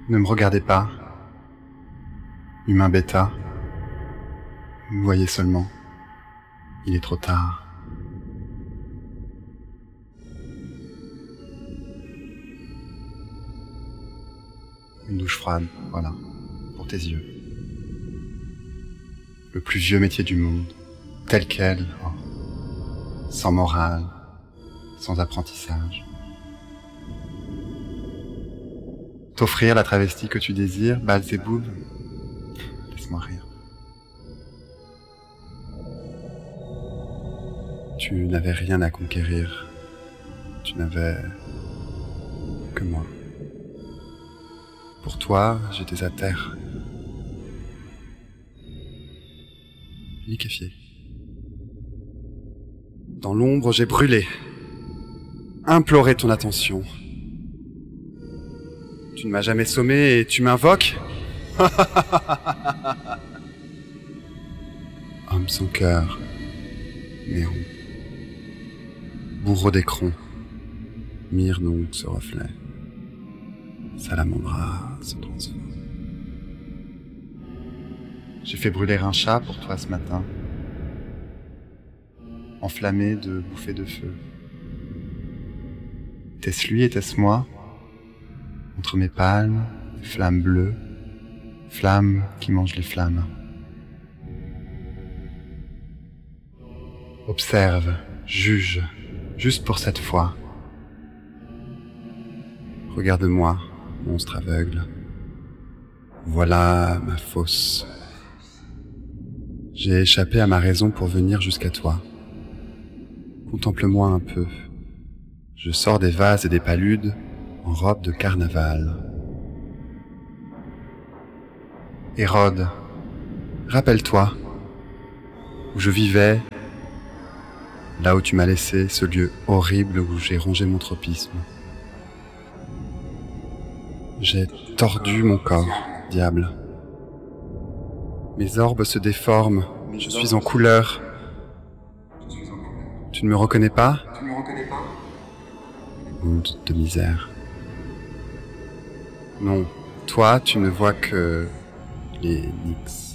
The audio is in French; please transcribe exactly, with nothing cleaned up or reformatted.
Ne me regardez pas, humain bêta. Vous voyez seulement, il est trop tard. Une douche froide, voilà, pour tes yeux. Le plus vieux métier du monde, tel quel, oh, sans morale, sans apprentissage. T'offrir la travestie que tu désires, Belzéboub, laisse-moi rire. Tu n'avais rien à conquérir, tu n'avais que moi. Pour toi, j'étais à terre, liquéfié. Dans l'ombre, j'ai brûlé, imploré ton attention. Tu ne m'as jamais sommé et tu m'invoques? Homme sans cœur, néon, bourreau d'écron, mire donc ce reflet. Salamandra se transforme. J'ai fait brûler un chat pour toi ce matin, enflammé de bouffées de feu. Était-ce lui, était-ce moi? Entre mes palmes, flammes bleues, flammes qui mangent les flammes. Observe, juge, juste pour cette fois. Regarde-moi, monstre aveugle. Voilà ma fosse. J'ai échappé à ma raison pour venir jusqu'à toi. Contemple-moi un peu. Je sors des vases et des paludes en robe de carnaval. Hérode, rappelle-toi, où je vivais, là où tu m'as laissé, ce lieu horrible où j'ai rongé mon tropisme. J'ai tordu mon corps, diable. Mes orbes se déforment, je suis en couleur. Tu ne me reconnais pas? Monde de misère. Non, toi, tu ne vois que les nix.